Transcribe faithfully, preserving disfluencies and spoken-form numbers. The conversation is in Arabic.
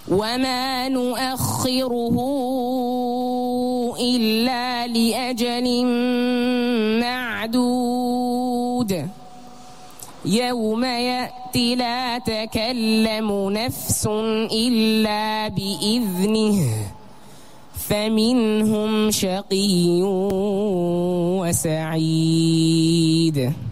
وما نؤخره إلا لأجل معدود يوم يأتي لا تكلم نفس إلا بإذنه فمنهم شقي وسعيد.